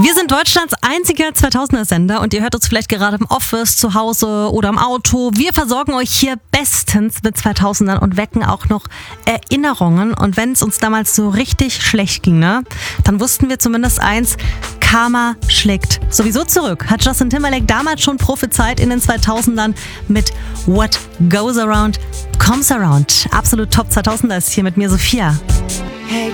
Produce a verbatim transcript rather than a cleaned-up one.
Wir sind Deutschlands einziger zweitausender-Sender und ihr hört uns vielleicht gerade im Office, zu Hause oder im Auto. Wir versorgen euch hier bestens mit zweitausendern und wecken auch noch Erinnerungen. Und wenn es uns damals so richtig schlecht ging, ne, dann wussten wir zumindest eins: Karma schlägt sowieso zurück. Hat Justin Timberlake damals schon prophezeit in den zweitausendern mit What Goes Around Comes Around. Absolut Top zweitausender ist hier mit mir Sophia.